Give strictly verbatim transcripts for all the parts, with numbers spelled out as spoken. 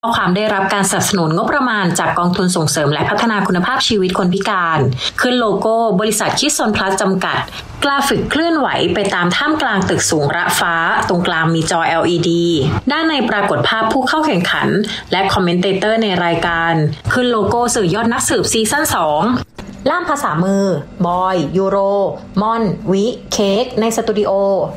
ข้อความได้รับการสนับสนุนงบประมาณจากกองทุนส่งเสริมและพัฒนาคุณภาพชีวิตคนพิการขึ้นโลโก้บริษัทคิดโซนพลัสจำกัดกราฟิกเคลื่อนไหวไปตามท่ามกลางตึกสูงระฟ้าตรงกลางมีจอ แอล อี ดี ด้านในปรากฏภาพผู้เข้าแข่งขันและคอมเมนเตเตอร์ในรายการขึ้นโลโก้สื่อยอดนักสืบซีซั่นสองล่ามภาษามือบอยยูโรม่อนวิเค้กในสตูดิโอ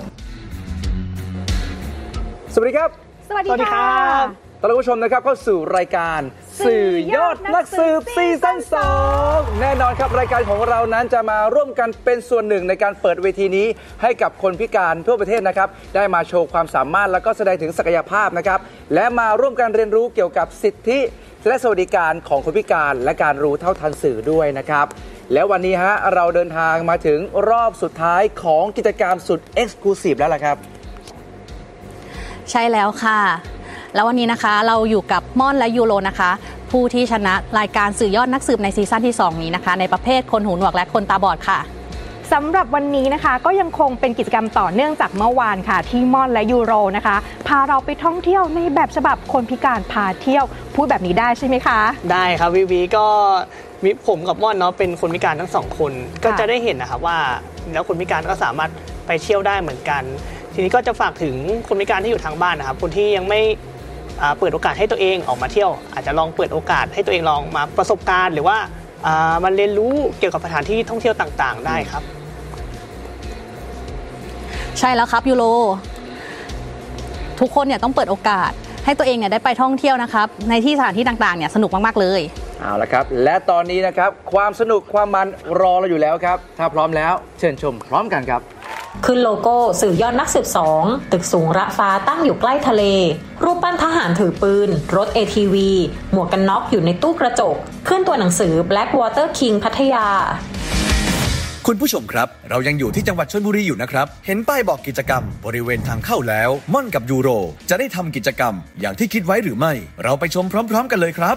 สวัสดีครับสวัสดีครับต้อนรับผู้ชมนะครับเข้าสู่รายการสื่อยอดนักสืบซีซั่นสองแน่นอนครับรายการของเรานั้นจะมาร่วมกันเป็นส่วนหนึ่งในการเปิดเวทีนี้ให้กับคนพิการทั่วประเทศนะครับได้มาโชว์ความสามารถและก็แสดงถึงศักยภาพนะครับและมาร่วมกันเรียนรู้เกี่ยวกับสิทธิและสวัสดิการของคนพิการและการรู้เท่าทันสื่อด้วยนะครับแล้ววันนี้ฮะเราเดินทางมาถึงรอบสุดท้ายของกิจกรรมสุดเอ็กซ์คลูซีฟแล้วล่ะครับใช่แล้วค่ะแล้ววันนี้นะคะเราอยู่กับม่อนและยูโรนะคะผู้ที่ชนะรายการสื่อยอดนักสืบในซีซั่นที่สองนี้นะคะในประเภทคนหูหนวกและคนตาบอดค่ะสำหรับวันนี้นะคะก็ยังคงเป็นกิจกรรมต่อเนื่องจากเมื่อวานค่ะที่ม่อนและยูโรนะคะพาเราไปท่องเที่ยวในแบบฉบับคนพิการพาเที่ยวพูดแบบนี้ได้ใช่ไหมคะได้ครับวิวีก็มีผมกับม่อนเนาะเป็นคนพิการทั้งสองคนก็จะได้เห็นนะครับว่าแล้วคนพิการก็สามารถไปเที่ยวได้เหมือนกันทีนี้ก็จะฝากถึงคนพิการที่อยู่ทางบ้านนะครับคนที่ยังไม่เปิดโอกาสให้ตัวเองออกมาเที่ยวอาจจะลองเปิดโอกาสให้ตัวเองลองมาประสบการณ์หรือว่ามาเรียนรู้เกี่ยวกับสถานที่ท่องเที่ยวต่างๆได้ครับใช่แล้วครับยูโรทุกคนเนี่ยต้องเปิดโอกาสให้ตัวเองเนี่ยได้ไปท่องเที่ยวนะครับในที่สถานที่ต่างๆเนี่ยสนุกมากๆเลยเอาละครับและตอนนี้นะครับความสนุกความมันรอเราอยู่แล้วครับถ้าพร้อมแล้วเชิญชมพร้อมกันครับขึ้นโลโก้สื่อยอดนักสืบสองตึกสูงระฟ้าตั้งอยู่ใกล้ทะเลรูปปั้นทหารถือปืนรถ เอ ที วี หมวกกันน็อกอยู่ในตู้กระจกขึ้นตัวหนังสือ Blackwater King พัทยาคุณผู้ชมครับเรายังอยู่ที่จังหวัดชลบุรีอยู่นะครับเห็นป้ายบอกกิจกรรมบริเวณทางเข้าแล้วม่อนกับยูโรจะได้ทำกิจกรรมอย่างที่คิดไว้หรือไม่เราไปชมพร้อมๆกันเลยครับ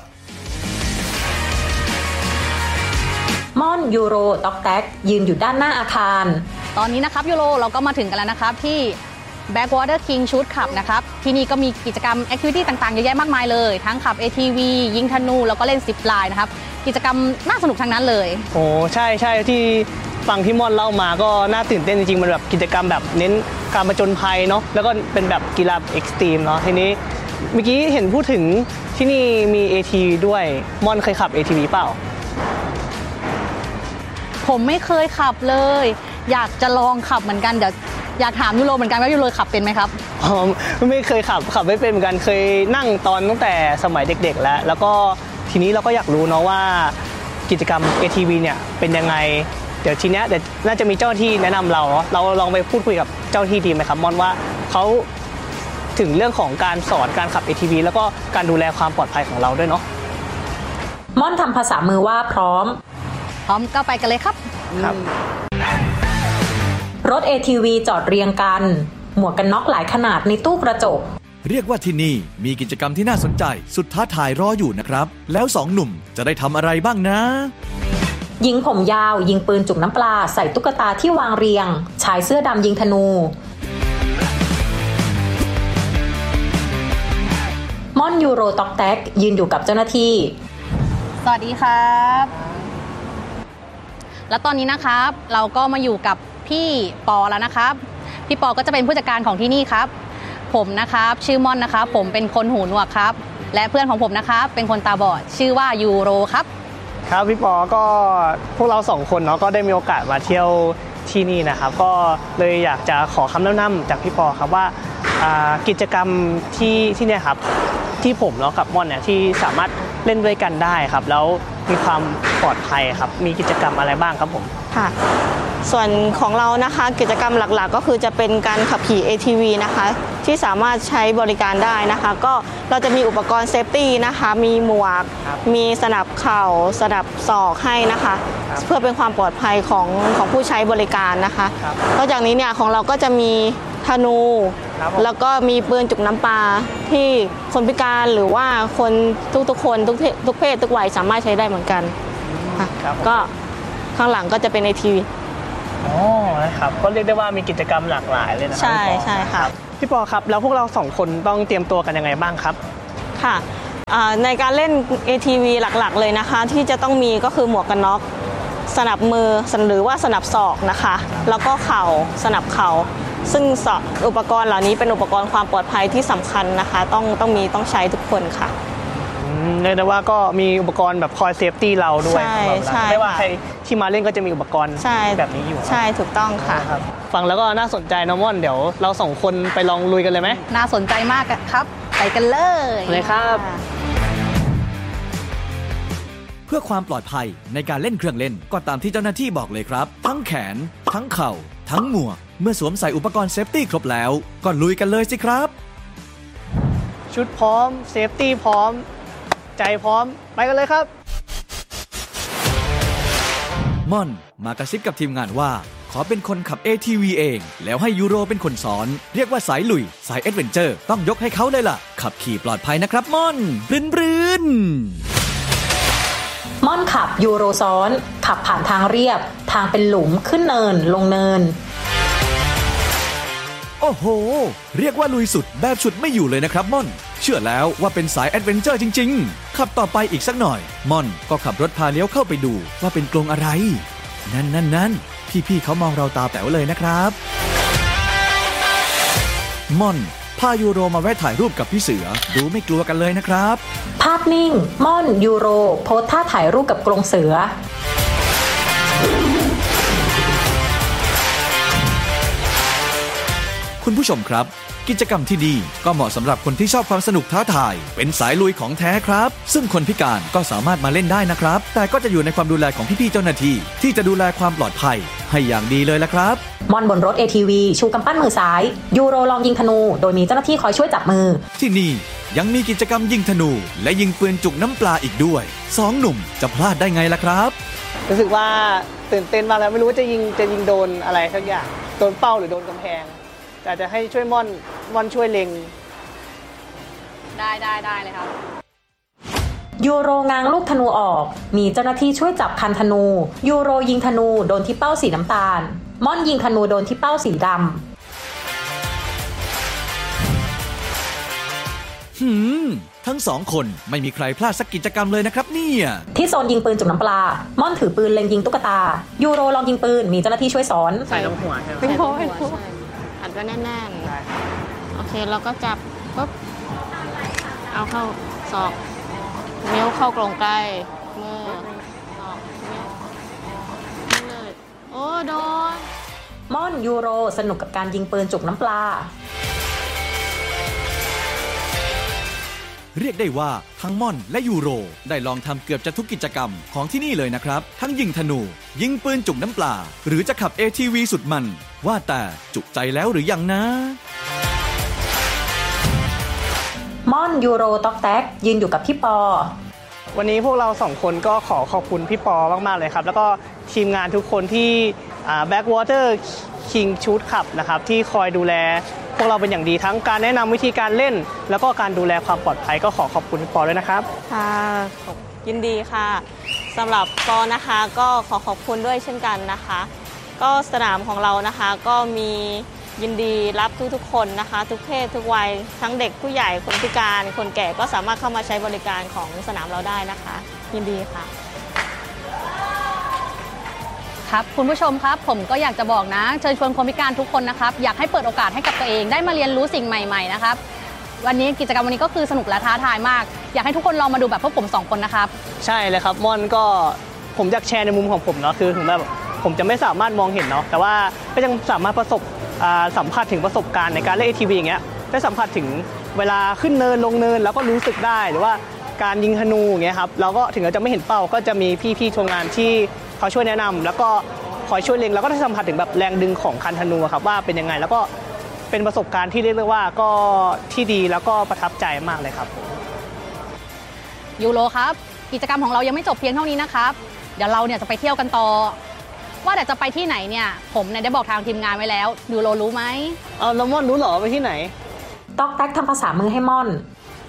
ม่อนยูโรต๊อกแท็กยืนอยู่ด้านหน้าอาคารตอนนี้นะครับยูโรเราก็มาถึงกันแล้วนะครับที่ Blackwater King Shoot Club นะครับที่นี่ก็มีกิจกรรมแอคทิวิตี้ต่างๆเยอะแยะมากมายเลยทั้งขับ เอ ที วี ยิงธนูแล้วก็เล่นซิปไลน์นะครับกิจกรรมน่าสนุกทั้งนั้นเลยโอ้ใช่ใช่ที่ฟังที่ม่อนเล่ามาก็น่าตื่นเต้นจริงๆมันแบบกิจกรรมแบบเน้นการผจญภัยเนาะแล้วก็เป็นแบบกีฬาเอ็กซ์ตรีมเนาะทีนี้เมื่อกี้เห็นพูดถึงที่นี่มี เอ ที วี ด้วยม่อนเคยขับ เอ ที วี เปล่าผมไม่เคยขับเลยอยากจะลองขับเหมือนกันเดี๋ยวอยากถามยูโรเหมือนกันว่ายูโรขับเป็นไหมครับอ๋อไม่เคยขับขับไม่เป็นเหมือนกันเคยนั่งตอนตั้งแต่สมัยเด็กๆแล้วแล้วก็ทีนี้เราก็อยากรู้เนาะว่ากิจกรรม เอ ที วี เนี่ยเป็นยังไงเดี๋ยวทีเนี้ยเดี๋ยวน่าจะมีเจ้าหน้าที่แนะนำเราเราลองไปพูดคุยกับเจ้าหน้าที่ดีไหมครับมอนว่าเขาถึงเรื่องของการสอนการขับ เอ ที วี แล้วก็การดูแลความปลอดภัยของเราด้วยเนาะม่อนทำภาษามือว่าพร้อมพร้อมก็ไปกันเลยครับครับรถ เอ ที วี จอดเรียงกันหมวกกันน็อกหลายขนาดในตู้กระจกเรียกว่าที่นี่มีกิจกรรมที่น่าสนใจสุดท้าทายรออยู่นะครับแล้วสองหนุ่มจะได้ทำอะไรบ้างนะยิงผมยาวยิงปืนจุกน้ำปลาใส่ตุ๊กตาที่วางเรียงชายเสื้อดำยิงธนูม่อนยูโรต๊อกแท็กยืนอยู่กับเจ้าหน้าที่สวัสดีครับและตอนนี้นะครับเราก็มาอยู่กับพี่ปอแล้วนะครับพี่ปอก็จะเป็นผู้จัดการของที่นี่ครับผมนะครับชื่อม่อนนะครับผมเป็นคนหูหนวกครับและเพื่อนของผมนะครับเป็นคนตาบอดชื่อว่ายูโรครับครับพี่ปอก็พวกเราสองคนเนาะก็ได้มีโอกาสมาเที่ยวที่นี่นะครับก็เลยอยากจะขอคำแนะนำจากพี่ปอครับว่ากิจกรรมที่ที่เนี่ยครับที่ผมเนาะกับม่อนเนี่ยที่สามารถเล่นด้วยกันได้ครับแล้วมีความปลอดภัยครับมีกิจกรรมอะไรบ้างครับผมค่ะส่วนของเรานะคะกิจกรรมหลักๆก็คือจะเป็นการขับขี่ เอ ที วี นะคะที่สามารถใช้บริการได้นะคะก็เราจะมีอุปกรณ์เซฟตี้นะคะมีหมวกมีสนับเข่าสนับศอกให้นะคะเพื่อเป็นความปลอดภัยของของผู้ใช้บริการนะคะนอกจากนี้เนี่ยของเราก็จะมีธนูแล้วก็มีปืนจุกน้ำปลาที่คนพิการหรือว่าคนทุกๆคนทุกทุกเพศทุกวัยสามารถใช้ได้เหมือนกันก็ข้างหลังก็จะเป็น เอ ที วีอ๋อนะครับก็เรียกได้ว่ามีกิจกรรมหลากหลายเลยนะใช่ใช่ค่ะพี่ปอครับแล้วพวกเราสองคนต้องเตรียมตัวกันยังไงบ้างครับค่ะในการเล่น เอ ที วี หลักๆเลยนะคะที่จะต้องมีก็คือหมวกกันน็อกสนับมือหรือว่าสนับศอกนะคะแล้วก็เข่าสนับเข่าซึ่งอุปกรณ์เหล่านี้เป็นอุปกรณ์ความปลอดภัยที่สำคัญนะคะต้องต้องมีต้องใช้ทุกคนค่ะเรียกได้ว่าก็มีอุปกรณ์แบบคอยเซฟตี้เราด้วยใช่ใช่ไม่ว่าใครที่มาเล่นก็จะมีอุปกรณ์แบบนี้อยู่ใช่ถูกต้องค่ะฟังแล้วก็น่าสนใจนะม่อนเดี๋ยวเราสองคนไปลองลุยกันเลยไหมน่าสนใจมากครับไปกันเลยเลยครับเพื่อความปลอดภัยในการเล่นเครื่องเล่นก็ตามที่เจ้าหน้าที่บอกเลยครับทั้งแขนทั้งเข่าทั้งหมวกเมื่อสวมใส่อุปกรณ์เซฟตี้ครบแล้วก็ลุยกันเลยสิครับชุดพร้อมเซฟตี้พร้อมใจพร้อมไปกันเลยครับม่อนมากระซิบกับทีมงานว่าขอเป็นคนขับ เอ ที วี เองแล้วให้ยูโรเป็นคนสอนเรียกว่าสายลุยสายแอดเวนเจอร์ต้องยกให้เขาเลยล่ะขับขี่ปลอดภัยนะครับม่อนบรืนบรืนม่อนขับยูโรซ้อนขับผ่านทางเรียบทางเป็นหลุมขึ้นเนินลงเนินโอ้โหเรียกว่าลุยสุดแบบฉุดไม่อยู่เลยนะครับม่อนเชื่อแล้วว่าเป็นสายแอดเวนเจอร์จริงๆขับต่อไปอีกสักหน่อยม่อนก็ขับรถพาเลี้ยวเข้าไปดูว่าเป็นกรงอะไรนั่นนั่นนั่นพี่ๆเขามองเราตาแป๋วเลยนะครับม่อนพายูโรมาแวะถ่ายรูปกับพี่เสือดูไม่กลัวกันเลยนะครับภาพนิ่งม่อนยูโรโพสท่าถ่ายรูปกับกรงเสือคุณผู้ชมครับกิจกรรมที่ดีก็เหมาะสำหรับคนที่ชอบความสนุกท้าทายเป็นสายลุยของแท้ครับซึ่งคนพิการก็สามารถมาเล่นได้นะครับแต่ก็จะอยู่ในความดูแลของพี่ๆเจ้าหน้าที่ที่จะดูแลความปลอดภัยให้อย่างดีเลยละครับม่อนบนรถ เอ ที วี ชูกำปั้นมือซ้ายยูโรลองยิงธนูโดยมีเจ้าหน้าที่คอยช่วยจับมือที่นี่ยังมีกิจกรรมยิงธนูและยิงปืนจุกน้ำปลาอีกด้วยสองหนุ่มจะพลาดได้ไงล่ะครับรู้สึกว่าตื่นเต้นมากแล้วไม่รู้ว่าจะยิงจะยิงโดนอะไรสักอย่างโดนเป้าหรือโดนกำแพงอาจจะให้ช่วยม่อนม่อนช่วยเล็งได้ได้ได้เลยครับยูโรง้างลูกธนูออกมีเจ้าหน้าที่ช่วยจับคันธนูยูโรยิงธนูโดนที่เป้าสีน้ำตาลม่อนยิงธนูโดนที่เป้าสีดำหืมทั้งสองคนไม่มีใครพลาดสักกิจกรรมเลยนะครับเนี่ยที่โซนยิงปืนจุกน้ำปลาม่อนถือปืนเล็งยิงตุ๊กตายูโรลองยิงปืนมีเจ้าหน้าที่ช่วยสอนใส่ลำหัวใช่ไหมใส่ลำหัวอัดก็แน่นๆโอเคเราก็จับปุ๊บเอาเข้าศอกนิ้วเข้ากรงใกล้มือศอกนิ้วนี่เลยโอ้โดนม่อนยูโรสนุกกับการยิงปืนจุกน้ำปลาเรียกได้ว่าทั้งม่อนและยูโรได้ลองทำเกือบจะทุกกิจกรรมของที่นี่เลยนะครับทั้งยิงธนูยิงปืนจุกน้ำปลาหรือจะขับ เอ ที วี สุดมันว่าแต่จุใจแล้วหรือยังนะม่อนยูโรต๊อกแท็กยืนอยู่กับพี่ปอวันนี้พวกเราสองคนก็ขอขอบคุณพี่ปอมากๆเลยครับแล้วก็ทีมงานทุกคนที่ Backwater King Shoot Club นะครับที่คอยดูแลพวกเราเป็นอย่างดีทั้งการแนะนำวิธีการเล่นแล้วก็การดูแลความปลอดภัยก็ขอขอบคุณพี่ปอด้วยนะครับค่ะยินดีค่ะสำหรับปอนะคะก็ขอขอบคุณด้วยเช่นกันนะคะก็สนามของเรานะคะก็มียินดีรับทุกๆคนนะคะทุกเพศทุกวัยทั้งเด็กผู้ใหญ่คนพิการคนแก่ก็สามารถเข้ามาใช้บริการของสนามเราได้นะคะยินดีค่ะครับคุณผู้ชมครับผมก็อยากจะบอกนะเชิญชวนคนพิการทุกคนนะครับอยากให้เปิดโอกาสให้กับตัวเองได้มาเรียนรู้สิ่งใหม่ๆนะครับวันนี้กิจกรรมวันนี้ก็คือสนุกและท้าทายมากอยากให้ทุกคนลองมาดูแบบพวกผมสองคนนะครับใช่เลยครับม่อนก็ผมอยากแชร์ในมุมของผมเนาะคือถึงแบบผมจะไม่สามารถมองเห็นเนาะแต่ว่าก็ยังสามารถประสบสัมผัสถึงประสบการณ์ในการเล่น เอ ที วี อย่างเงี้ยได้สัมผัสถึงเวลาขึ้นเนินลงเนินแล้วก็รู้สึกได้หรือว่าการยิงธนูอย่างเงี้ยครับเราก็ถึงเราจะไม่เห็นเป้าก็จะมีพี่ๆชมงานที่เขาช่วยแนะนำแล้วก็คอยช่วยเล็งแล้วก็ได้สัมผัสถึงแบบแรงดึงของคันธนูครับว่าเป็นยังไงแล้วก็เป็นประสบการณ์ที่เรียกได้ว่าก็ที่ดีแล้วก็ประทับใจมากเลยครับยูโรครับกิจกรรมของเรายังไม่จบเพียงเท่านี้นะครับเดี๋ยวเราเนี่ยจะไปเที่ยวกันต่อว่าแต่จะไปที่ไหนเนี่ยผมเนี่ยได้บอกทางทีมงานไว้แล้วยูโรรู้ไหมเอาแล้วม่อนรู้เหรอไปที่ไหนต๊อกแท็กทำภาษามือให้ม่อน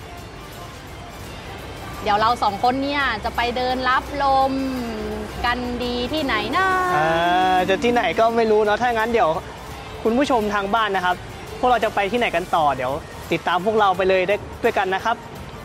เดี๋ยวเราสองคนเนี่ยจะไปเดินรับลมกันดีที่ไหนนะอ่าจะที่ไหนก็ไม่รู้เนาะถ้างั้นเดี๋ยวคุณผู้ชมทางบ้านนะครับพวกเราจะไปที่ไหนกันต่อเดี๋ยวติดตามพวกเราไปเลยได้ด้วยกันนะครับไป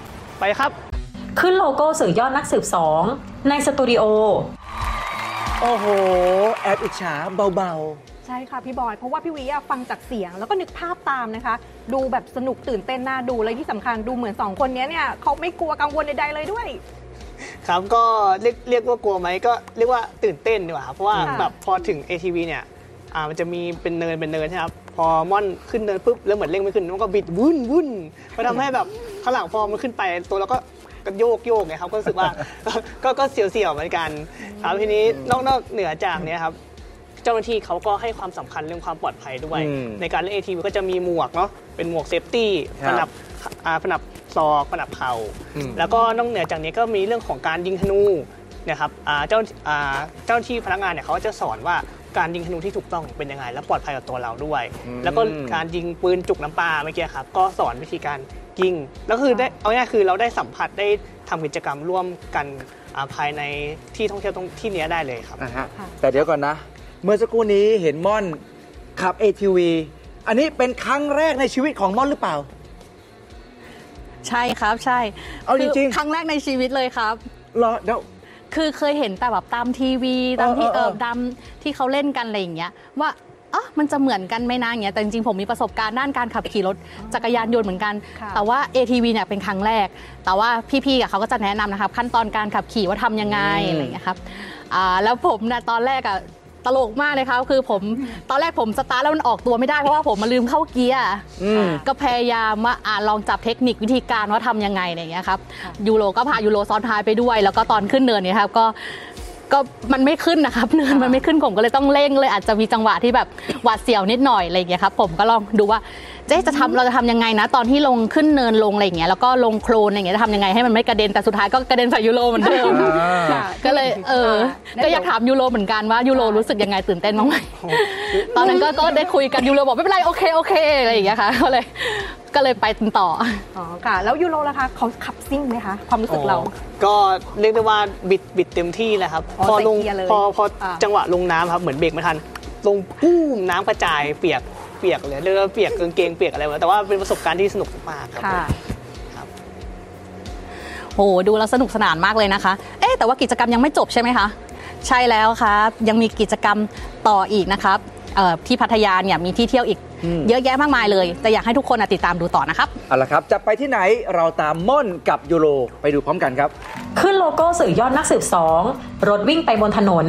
ไปครับขึ้นโลโก้สื่อยอดนักสืบสองในสตูดิโอโอ้โหแอบอิจฉาเบาๆใช่ค่ะพี่บอยเพราะว่าพี่วิฟังจากเสียงแล้วก็นึกภาพตามนะคะดูแบบสนุกตื่นเต้นน่าดูและที่สำคัญดูเหมือนสองคนนี้เนี่ยเขาไม่กลัวกังวลใดๆเลยด้วยครับก็เรียกเรียกว่ากลัวไหมก็เรียกว่าตื่นเต้นดีกว่าเพราะว่าแบบพอถึง เอ ที วี เนี่ยอ่ามันจะมีเป็นเนินเป็นเนินใช่ครับพอม่อนขึ้นเนินปุ๊บแล้วเหมือนเร่งไม่ขึ้นมันก็บิดวุ่นวุ่นก็ทำให้แบบข้างหลังพอมันขึ้นไปตัวเราก็ก็โยกโยกไงครับก็รู้สึกว่าก็ก็เสียวๆเหมือนกันครับทีนี้นอกนอกเหนือจากนี้ครับเจ้าหน้าที่เขาก็ให้ความสำคัญเรื่องความปลอดภัยด้วยในการเล่น เอ ที วี ก็จะมีหมวกเนาะเป็นหมวกเซฟตี้สำหรับอ่าสำหรับศอกสำหรับเข่าแล้วก็นอกเหนือจากนี้ก็มีเรื่องของการยิงธนูนะครับอ่าเจ้าอ่าเจ้าหน้าที่พนักงานเนี่ยเขาจะสอนว่าการยิงธนูที่ถูกต้องเป็นยังไงและปลอดภัยกับตัวเราด้วยแล้วก็การยิงปืนจุกน้ำปลาเมื่อกี้ครับก็สอนวิธีการยิงแล้วคือได้เอาง่ายๆคือเราได้สัมผัสได้ทำกิจกรรมร่วมกันภายในที่ท่องเที่ยวตรงที่นี้ได้เลยครับแต่เดี๋ยวก่อนนะเมื่อสักครู่นี้เห็นม่อนขับ เอ ที วี อันนี้เป็นครั้งแรกในชีวิตของม่อนหรือเปล่าใช่ครับใช่เอาจริงๆครั้งแรกในชีวิตเลยครับเหรอเดี๋ยวคือเคยเห็นแต่แบบตามทีวีตามที่เออตามที่เขาเล่นกันอะไรอย่างเงี้ยว่าอ๋อมันจะเหมือนกันไหมนะอย่างเงี้ยแต่จริงๆผมมีประสบการณ์ด้านการขับขี่รถจักรยานยนต์เหมือนกันแต่ว่า เอ ที วี เนี่ยเป็นครั้งแรกแต่ว่าพี่ๆเขาก็จะแนะนำนะครับขั้นตอนการขับขี่ว่าทำยังไงอะไรอย่างเงี้ยครับอ่าแล้วผมเนี่ยตอนแรกอะตลกมากเลยครับคือผมตอนแรกผมสตาร์ทแล้วมันออกตัวไม่ได้เพราะว่าผมมาลืมเข้าเกียร์ก็พยายามว่าอ่าลองจับเทคนิควิธีการว่าทำยังไงอะไรอย่างเงี้ยครับยูโรก็พายูโรซ้อนท้ายไปด้วยแล้วก็ตอนขึ้นเนินเนี่ยครับก็ก็มันไม่ขึ้นนะครับเนินมันไม่ขึ้นผมก็เลยต้องเร่งเลยอาจจะมีจังหวะที่แบบหวาดเสียวนิดหน่อยอะไรอย่างเงี้ยครับผมก็ลองดูว่าเจ๊จะทำเราจะทำยังไงนะตอนที่ลงขึ้นเนินลงอะไรอย่างเงี้ยแล้วก็ลงโคลนอะไรอย่างเงี้ยจะทำยังไงให้มันไม่กระเด็นแต่สุดท้ายก็กระเด็นใส่ยูโรเหมือนเดิมก็เลยเออก็อยากถามยูโรเหมือนกันว่ายูโรรู้สึกยังไงตื่นเต้นบ้างไหมตอนนั้นก็ก็ได้คุยกันยูโรบอกไม่เป็นไรโอเคโอเคอะไรอย่างเงี้ยค่ะก็เลยก็เลยไปต่ออ๋อค่ะแล้วยูโรล่ะคะเขาขับซิ่งไหมคะความรู้สึกเราก็เรียกได้ว่าบิดบิดเต็มที่เลยครับพอลงพอพอจังหวะลงน้ำครับเหมือนเบรกไม่ทันลงปุ้มน้ำกระจายเปียกเปียกเลยเรียกว่าเปียกกางเกงเปียกอะไรแต่ว่าเป็นประสบการณ์ที่สนุกมากครับครับโหดูแล้วสนุกสนานมากเลยนะคะเอ๊ะแต่ว่ากิจกรรมยังไม่จบใช่ไหมคะใช่แล้วครับยังมีกิจกรรมต่ออีกนะครับที่พัทยาเนี่ยมีที่เที่ยวอีกเยอะแยะมากมายเลยแต่อยากให้ทุกคนติดตามดูต่อนะครับเอาล่ะครับจะไปที่ไหนเราตามม่อนกับยูโรไปดูพร้อมกันครับขึ้นโลโก้สื่อยอดนักสืบสองรถวิ่งไปบนถนน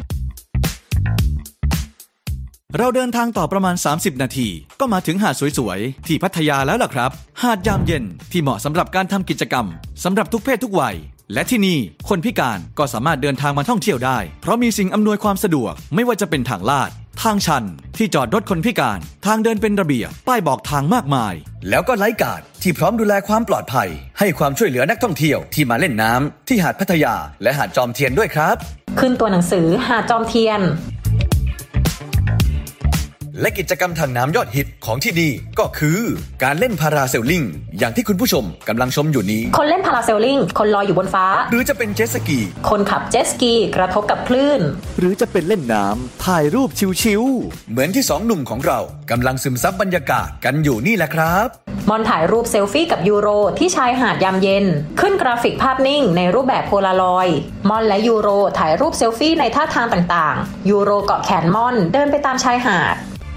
เราเดินทางต่อประมาณสามสิบนาทีก็มาถึงหาดสวยๆที่พัทยาแล้วล่ะครับหาดยามเย็นที่เหมาะสำหรับการทำกิจกรรมสำหรับทุกเพศทุกวัยและที่นี่คนพิการก็สามารถเดินทางมาท่องเที่ยวได้เพราะมีสิ่งอำนวยความสะดวกไม่ว่าจะเป็นทางลาดทางชันที่จอดรถคนพิการทางเดินเป็นระเบียบป้ายบอกทางมากมายแล้วก็ไลฟ์การ์ดที่พร้อมดูแลความปลอดภัยให้ความช่วยเหลือนักท่องเที่ยวที่มาเล่นน้ำที่หาดพัทยาและหาดจอมเทียนด้วยครับขึ้นตัวหนังสือหาดจอมเทียนและกิจกรรมทางน้ำยอดฮิตของที่นี่ก็คือการเล่นพาราเซลลิงอย่างที่คุณผู้ชมกำลังชมอยู่นี้คนเล่นพาราเซลลิงคนลอยอยู่บนฟ้าหรือจะเป็นเจ็ตสกีคนขับเจ็ตสกีกระทบกับคลื่นหรือจะเป็นเล่นน้ำถ่ายรูปชิวๆเหมือนที่สองหนุ่มของเรากำลังซึมซับบรรยากาศกันอยู่นี่แหละครับมอนถ่ายรูปเซลฟี่กับยูโรที่ชายหาดยามเย็นขึ้นกราฟิกภาพนิ่งในรูปแบบโพลารอยด์มอนและยูโรถ่ายรูปเซลฟี่ในท่าทางต่างๆยูโรเกาะแขนมอนเดินไปตามชายหาด